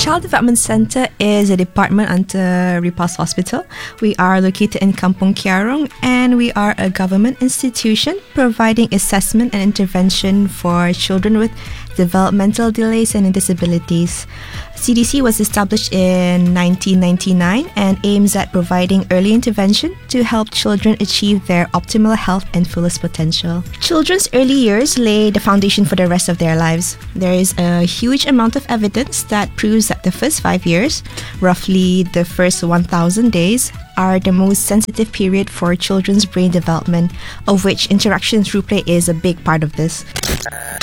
Child Development Centre is a department under Repulse Hospital. We are located in Kampung Kiarung and we are a government institution providing assessment and intervention for children with developmental delays and disabilities. CDC was established in 1999 and aims at providing early intervention to help children achieve their optimal health and fullest potential. Children's early years lay the foundation for the rest of their lives. There is a huge amount of evidence that proves that the first 5 years, roughly the first 1,000 days, are the most sensitive period for children's brain development, of which interaction through play is a big part of this.